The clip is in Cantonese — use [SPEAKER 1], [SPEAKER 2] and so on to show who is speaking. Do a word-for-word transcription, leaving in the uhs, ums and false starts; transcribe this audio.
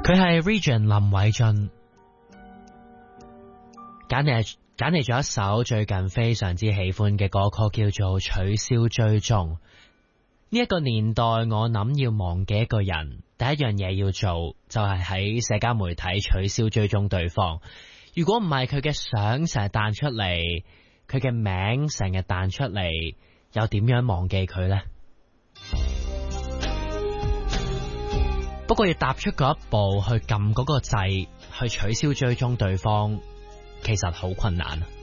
[SPEAKER 1] 佢係 Region 林偉俊，揀嚟揀嚟咗一首最近非常之喜歡嘅歌曲，叫做《取消追蹤》。呢一個年代，我諗要忘記一個人，第一樣嘢要做就係喺社交媒體取消追蹤對方。如果唔係佢嘅相成日彈出嚟，佢嘅名成日彈出嚟，又點樣忘記佢呢？不過要踏出嗰一步去撳嗰個掣去取消追蹤對方，其實好困難。